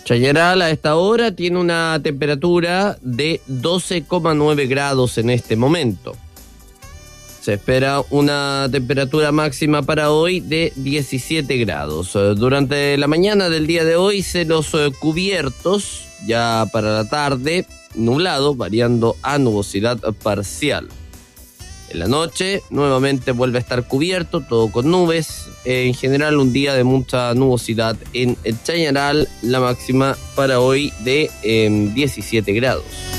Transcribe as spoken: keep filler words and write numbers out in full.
Chañaral a esta hora tiene una temperatura de doce coma nueve grados en este momento. Se espera una temperatura máxima para hoy de diecisiete grados. Durante la mañana del día de hoy, cielos cubiertos, ya para la tarde, nublado, variando a nubosidad parcial. En la noche, nuevamente vuelve a estar cubierto, todo con nubes. En general, un día de mucha nubosidad en el Chañaral, la máxima para hoy de eh, diecisiete grados.